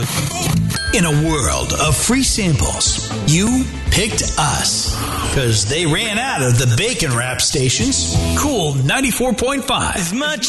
In a world of free samples, you picked us because they ran out of the bacon wrap stations. Cool 94.5. As much